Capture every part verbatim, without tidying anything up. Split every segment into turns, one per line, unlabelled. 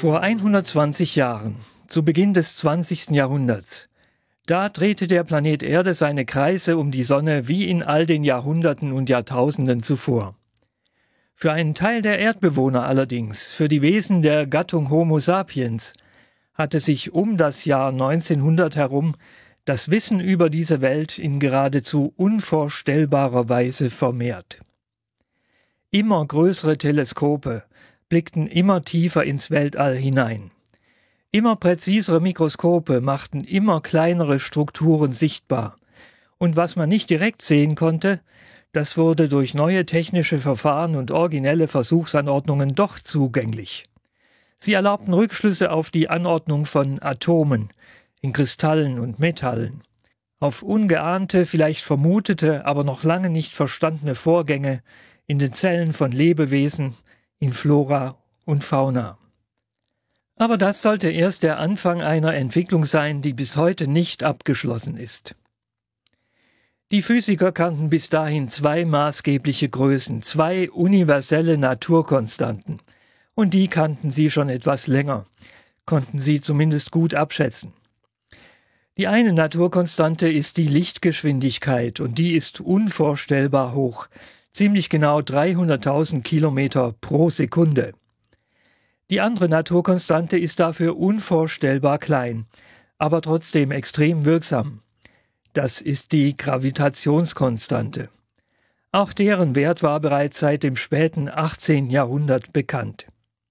Vor hundertzwanzig Jahren, zu Beginn des zwanzigsten Jahrhunderts, da drehte der Planet Erde seine Kreise um die Sonne wie in all den Jahrhunderten und Jahrtausenden zuvor. Für einen Teil der Erdbewohner allerdings, für die Wesen der Gattung Homo sapiens, hatte sich um das Jahr neunzehnhundert herum das Wissen über diese Welt in geradezu unvorstellbarer Weise vermehrt. Immer größere Teleskope blickten immer tiefer ins Weltall hinein. Immer präzisere Mikroskope machten immer kleinere Strukturen sichtbar. Und was man nicht direkt sehen konnte, das wurde durch neue technische Verfahren und originelle Versuchsanordnungen doch zugänglich. Sie erlaubten Rückschlüsse auf die Anordnung von Atomen in Kristallen und Metallen, auf ungeahnte, vielleicht vermutete, aber noch lange nicht verstandene Vorgänge in den Zellen von Lebewesen, in Flora und Fauna. Aber das sollte erst der Anfang einer Entwicklung sein, die bis heute nicht abgeschlossen ist. Die Physiker kannten bis dahin zwei maßgebliche Größen, zwei universelle Naturkonstanten. Und die kannten sie schon etwas länger, konnten sie zumindest gut abschätzen. Die eine Naturkonstante ist die Lichtgeschwindigkeit und die ist unvorstellbar hoch, ziemlich genau dreihunderttausend Kilometer pro Sekunde. Die andere Naturkonstante ist dafür unvorstellbar klein, aber trotzdem extrem wirksam. Das ist die Gravitationskonstante. Auch deren Wert war bereits seit dem späten achtzehnten Jahrhundert bekannt.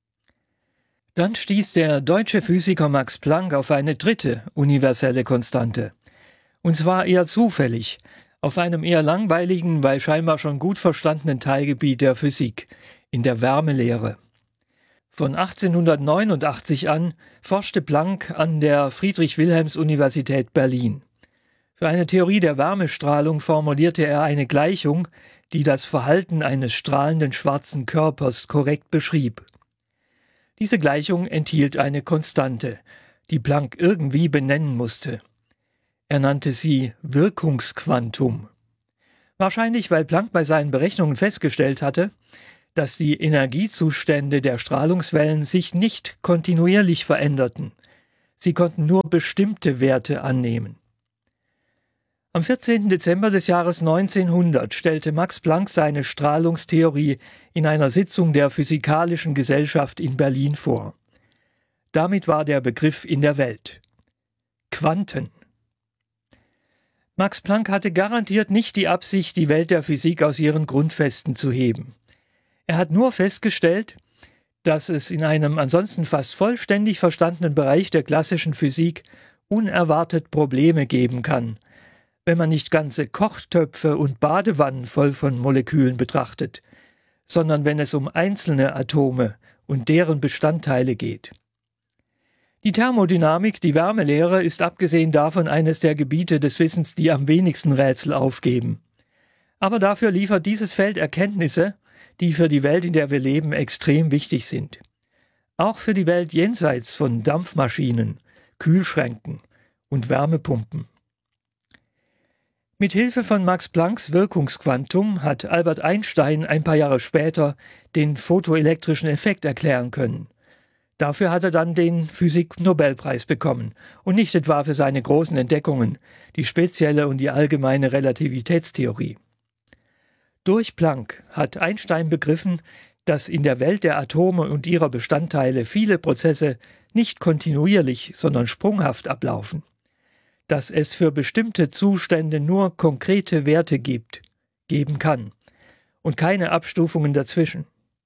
Dann stieß der deutsche Physiker Max Planck auf eine dritte universelle Konstante. Und zwar eher zufällig, auf einem eher langweiligen, weil scheinbar schon gut verstandenen Teilgebiet der Physik, in der Wärmelehre. Von achtzehnhundertneunundachtzig an forschte Planck an der Friedrich-Wilhelms-Universität Berlin. Für eine Theorie der Wärmestrahlung formulierte er eine Gleichung, die das Verhalten eines strahlenden schwarzen Körpers korrekt beschrieb. Diese Gleichung enthielt eine Konstante, die Planck irgendwie benennen musste. Er nannte sie Wirkungsquantum. Wahrscheinlich, weil Planck bei seinen Berechnungen festgestellt hatte, dass die Energiezustände der Strahlungswellen sich nicht kontinuierlich veränderten. Sie konnten nur bestimmte Werte annehmen. Am vierzehnten Dezember des Jahres neunzehnhundert stellte Max Planck seine Strahlungstheorie in einer Sitzung der Physikalischen Gesellschaft in Berlin vor. Damit war der Begriff in der Welt. Quanten. Max Planck hatte garantiert nicht die Absicht, die Welt der Physik aus ihren Grundfesten zu heben. Er hat nur festgestellt, dass es in einem ansonsten fast vollständig verstandenen Bereich der klassischen Physik unerwartet Probleme geben kann, wenn man nicht ganze Kochtöpfe und Badewannen voll von Molekülen betrachtet, sondern wenn es um einzelne Atome und deren Bestandteile geht. Die Thermodynamik, die Wärmelehre, ist abgesehen davon eines der Gebiete des Wissens, die am wenigsten Rätsel aufgeben. Aber dafür liefert dieses Feld Erkenntnisse, die für die Welt, in der wir leben, extrem wichtig sind. Auch für die Welt jenseits von Dampfmaschinen, Kühlschränken und Wärmepumpen. Mit Hilfe von Max Plancks Wirkungsquantum hat Albert Einstein ein paar Jahre später den photoelektrischen Effekt erklären können. Dafür hat er dann den Physik-Nobelpreis bekommen und nicht etwa für seine großen Entdeckungen, die spezielle und die allgemeine Relativitätstheorie. Durch Planck hat Einstein begriffen, dass in der Welt der Atome und ihrer Bestandteile viele Prozesse nicht kontinuierlich, sondern sprunghaft ablaufen. Dass es für bestimmte Zustände nur konkrete Werte gibt, geben kann und keine Abstufungen dazwischen.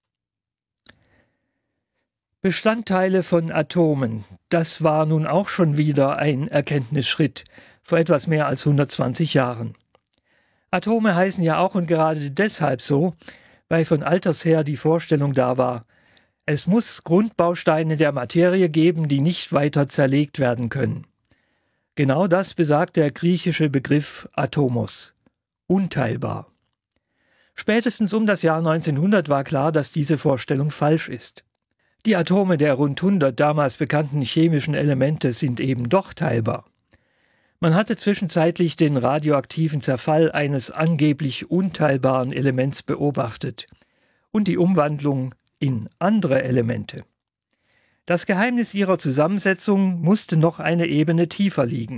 Bestandteile von Atomen, das war nun auch schon wieder ein Erkenntnisschritt vor etwas mehr als hundertzwanzig Jahren. Atome heißen ja auch und gerade deshalb so, weil von alters her die Vorstellung da war, es muss Grundbausteine der Materie geben, die nicht weiter zerlegt werden können. Genau das besagt der griechische Begriff Atomos, unteilbar. Spätestens um das Jahr neunzehnhundert war klar, dass diese Vorstellung falsch ist. Die Atome der rund hundert damals bekannten chemischen Elemente sind eben doch teilbar. Man hatte zwischenzeitlich den radioaktiven Zerfall eines angeblich unteilbaren Elements beobachtet und die Umwandlung in andere Elemente. Das Geheimnis ihrer Zusammensetzung musste noch eine Ebene tiefer liegen.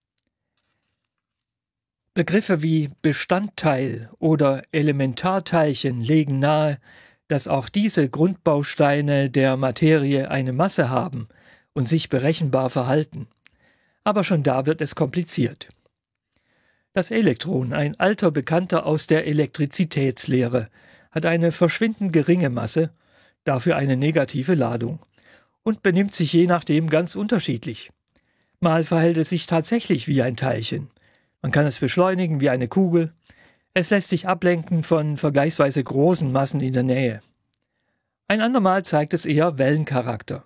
Begriffe wie Bestandteil oder Elementarteilchen legen nahe, dass auch diese Grundbausteine der Materie eine Masse haben und sich berechenbar verhalten. Aber schon da wird es kompliziert. Das Elektron, ein alter Bekannter aus der Elektrizitätslehre, hat eine verschwindend geringe Masse, dafür eine negative Ladung und benimmt sich je nachdem ganz unterschiedlich. Mal verhält es sich tatsächlich wie ein Teilchen. Man kann es beschleunigen wie eine Kugel. Es lässt sich ablenken von vergleichsweise großen Massen in der Nähe. Ein andermal zeigt es eher Wellencharakter.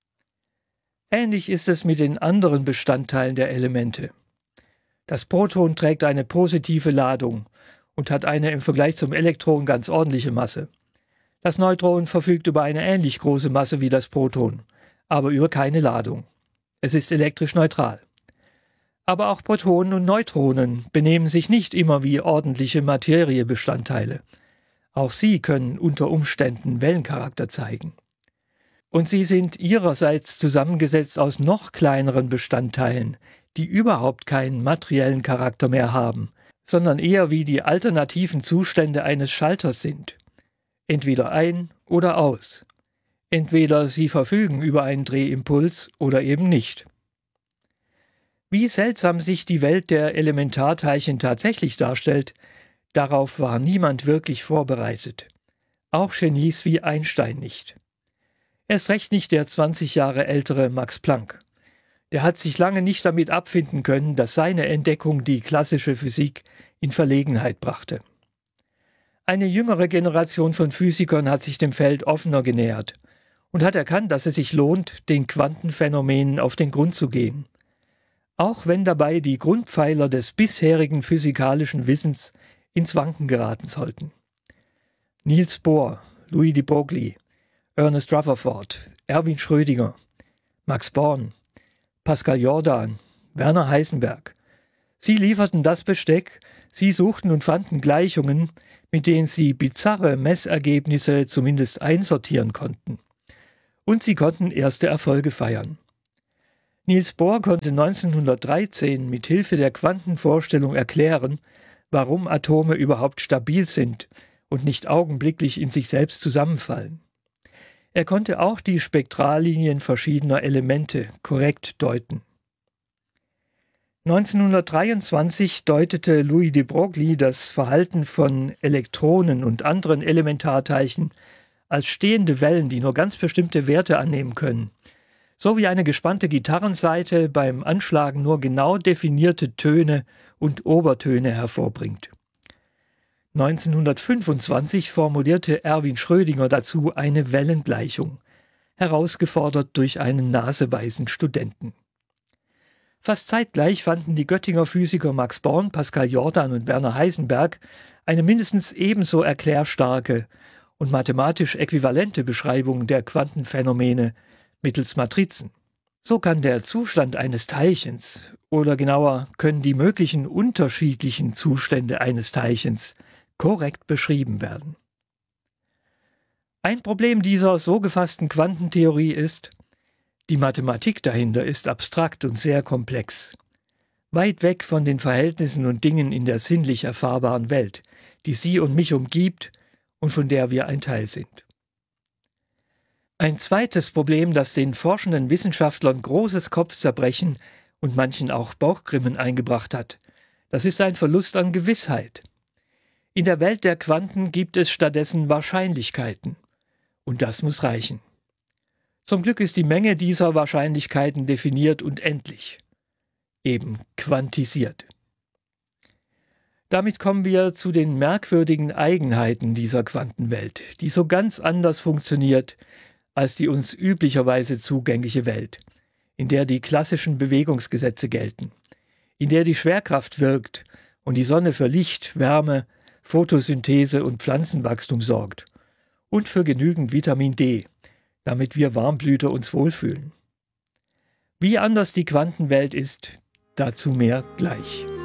Ähnlich ist es mit den anderen Bestandteilen der Elemente. Das Proton trägt eine positive Ladung und hat eine im Vergleich zum Elektron ganz ordentliche Masse. Das Neutron verfügt über eine ähnlich große Masse wie das Proton, aber über keine Ladung. Es ist elektrisch neutral. Aber auch Protonen und Neutronen benehmen sich nicht immer wie ordentliche Materiebestandteile. Auch sie können unter Umständen Wellencharakter zeigen. Und sie sind ihrerseits zusammengesetzt aus noch kleineren Bestandteilen, die überhaupt keinen materiellen Charakter mehr haben, sondern eher wie die alternativen Zustände eines Schalters sind. Entweder ein oder aus. Entweder sie verfügen über einen Drehimpuls oder eben nicht. Wie seltsam sich die Welt der Elementarteilchen tatsächlich darstellt, darauf war niemand wirklich vorbereitet. Auch Genies wie Einstein nicht. Erst recht nicht der zwanzig Jahre ältere Max Planck. Der hat sich lange nicht damit abfinden können, dass seine Entdeckung die klassische Physik in Verlegenheit brachte. Eine jüngere Generation von Physikern hat sich dem Feld offener genähert und hat erkannt, dass es sich lohnt, den Quantenphänomenen auf den Grund zu gehen. Auch wenn dabei die Grundpfeiler des bisherigen physikalischen Wissens ins Wanken geraten sollten. Niels Bohr, Louis de Broglie, Ernest Rutherford, Erwin Schrödinger, Max Born, Pascal Jordan, Werner Heisenberg. Sie lieferten das Besteck, sie suchten und fanden Gleichungen, mit denen sie bizarre Messergebnisse zumindest einsortieren konnten. Und sie konnten erste Erfolge feiern. Niels Bohr konnte neunzehnhundertdreizehn mit Hilfe der Quantenvorstellung erklären, warum Atome überhaupt stabil sind und nicht augenblicklich in sich selbst zusammenfallen. Er konnte auch die Spektrallinien verschiedener Elemente korrekt deuten. neunzehnhundertdreiundzwanzig deutete Louis de Broglie das Verhalten von Elektronen und anderen Elementarteilchen als stehende Wellen, die nur ganz bestimmte Werte annehmen können. So wie eine gespannte Gitarrensaite beim Anschlagen nur genau definierte Töne und Obertöne hervorbringt. neunzehnhundertfünfundzwanzig formulierte Erwin Schrödinger dazu eine Wellengleichung, herausgefordert durch einen naseweisen Studenten. Fast zeitgleich fanden die Göttinger Physiker Max Born, Pascal Jordan und Werner Heisenberg eine mindestens ebenso erklärstarke und mathematisch äquivalente Beschreibung der Quantenphänomene mittels Matrizen. So kann der Zustand eines Teilchens, oder genauer können die möglichen unterschiedlichen Zustände eines Teilchens korrekt beschrieben werden. Ein Problem dieser so gefassten Quantentheorie ist, die Mathematik dahinter ist abstrakt und sehr komplex, weit weg von den Verhältnissen und Dingen in der sinnlich erfahrbaren Welt, die Sie und mich umgibt und von der wir ein Teil sind. Ein zweites Problem, das den forschenden Wissenschaftlern großes Kopfzerbrechen und manchen auch Bauchgrimmen eingebracht hat, das ist ein Verlust an Gewissheit. In der Welt der Quanten gibt es stattdessen Wahrscheinlichkeiten. Und das muss reichen. Zum Glück ist die Menge dieser Wahrscheinlichkeiten definiert und endlich. Eben quantisiert. Damit kommen wir zu den merkwürdigen Eigenheiten dieser Quantenwelt, die so ganz anders funktioniert als die uns üblicherweise zugängliche Welt, in der die klassischen Bewegungsgesetze gelten, in der die Schwerkraft wirkt und die Sonne für Licht, Wärme, Photosynthese und Pflanzenwachstum sorgt und für genügend Vitamin D, damit wir Warmblüter uns wohlfühlen. Wie anders die Quantenwelt ist, dazu mehr gleich.